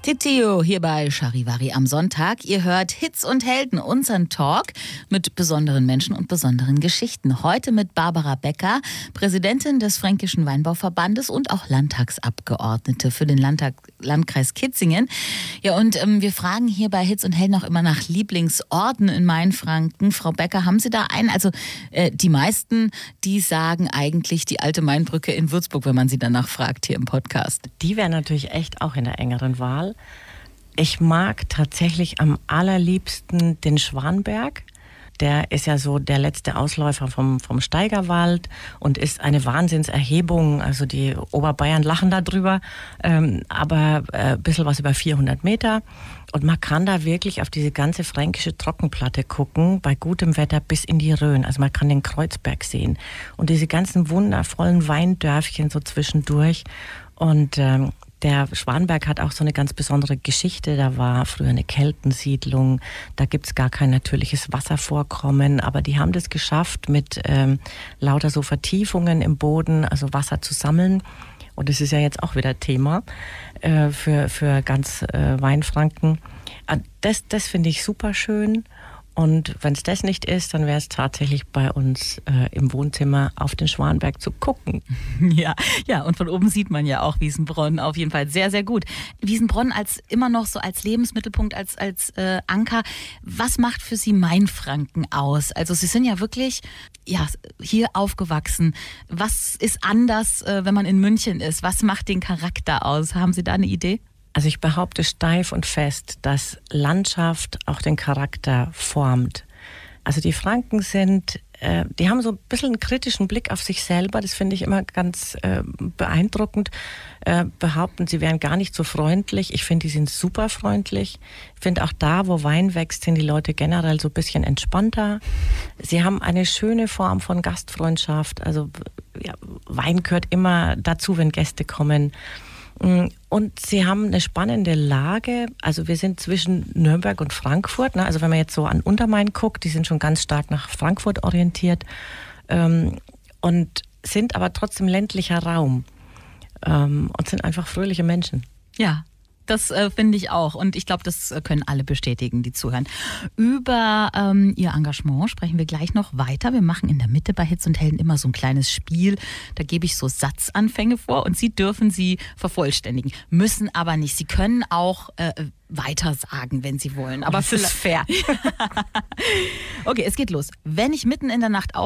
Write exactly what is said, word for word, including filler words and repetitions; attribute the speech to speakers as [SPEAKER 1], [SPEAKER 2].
[SPEAKER 1] Titio hier bei Charivari am Sonntag. Ihr hört Hits und Helden, unseren Talk mit besonderen Menschen und besonderen Geschichten. Heute mit Barbara Becker, Präsidentin des Fränkischen Weinbauverbandes und auch Landtagsabgeordnete für den Landtag, Landkreis Kitzingen. Ja, und ähm, wir fragen hier bei Hits und Helden auch immer nach Lieblingsorten in Mainfranken. Frau Becker, haben Sie da einen? Also äh, die meisten, die sagen eigentlich die alte Mainbrücke in Würzburg, wenn man sie danach fragt hier im Podcast.
[SPEAKER 2] Die wäre natürlich echt auch in der engeren Wahl. Ich mag tatsächlich am allerliebsten den Schwanberg. Der ist ja so der letzte Ausläufer vom, vom Steigerwald und ist eine Wahnsinnserhebung. Also die Oberbayern lachen darüber, ähm, aber äh, ein bisschen was über vierhundert Meter. Und man kann da wirklich auf diese ganze fränkische Trockenplatte gucken, bei gutem Wetter bis in die Rhön. Also man kann den Kreuzberg sehen und diese ganzen wundervollen Weindörfchen so zwischendurch. Und ähm, der Schwanberg hat auch so eine ganz besondere Geschichte. Da war früher eine Keltensiedlung. Da gibt es gar kein natürliches Wasservorkommen. Aber die haben das geschafft, mit ähm, lauter so Vertiefungen im Boden, also Wasser zu sammeln. Und das ist ja jetzt auch wieder Thema äh, für, für ganz äh, Weinfranken. Das, das finde ich super schön. Und wenn es das nicht ist, dann wäre es tatsächlich bei uns äh, im Wohnzimmer auf den Schwanberg zu gucken.
[SPEAKER 1] Ja, ja, und von oben sieht man ja auch Wiesenbronn auf jeden Fall sehr, sehr gut. Wiesenbronn als immer noch so als Lebensmittelpunkt, als, als äh, Anker. Was macht für Sie Mainfranken aus? Also Sie sind ja wirklich ja, hier aufgewachsen. Was ist anders, äh, wenn man in München ist? Was macht den Charakter aus? Haben Sie da eine Idee?
[SPEAKER 2] Also ich behaupte steif und fest, dass Landschaft auch den Charakter formt. Also die Franken sind, äh, die haben so ein bisschen einen kritischen Blick auf sich selber. Das finde ich immer ganz äh, beeindruckend. Äh, behaupten, sie wären gar nicht so freundlich. Ich finde, die sind super freundlich. Ich finde auch da, wo Wein wächst, sind die Leute generell so ein bisschen entspannter. Sie haben eine schöne Form von Gastfreundschaft. Also ja, Wein gehört immer dazu, wenn Gäste kommen. Und sie haben eine spannende Lage. Also wir sind zwischen Nürnberg und Frankfurt. Ne? Also wenn man jetzt so an Untermain guckt, die sind schon ganz stark nach Frankfurt orientiert ähm, und sind aber trotzdem ländlicher Raum ähm, und sind einfach fröhliche Menschen.
[SPEAKER 1] Ja. Das äh, finde ich auch und ich glaube, das können alle bestätigen, die zuhören. Über ähm, Ihr Engagement sprechen wir gleich noch weiter. Wir machen in der Mitte bei Hits und Helden immer so ein kleines Spiel. Da gebe ich so Satzanfänge vor und Sie dürfen sie vervollständigen, müssen aber nicht. Sie können auch äh, weiter sagen, wenn Sie wollen. Aber
[SPEAKER 2] das ist fair.
[SPEAKER 1] Okay, es geht los. Wenn ich mitten in der Nacht auf